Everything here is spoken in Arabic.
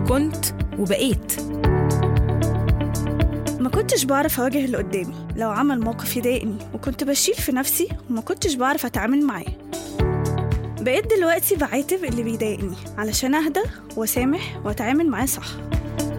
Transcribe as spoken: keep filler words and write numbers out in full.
كنت وبقيت. ما كنتش بعرف أواجه اللي قدامي لو عمل موقف يضايقني، وكنت بشيل في نفسي وما كنتش بعرف أتعامل معاه. بقيت دلوقتي بعاتب اللي بيضايقني علشان أهدى وسامح وأتعامل معاه صح.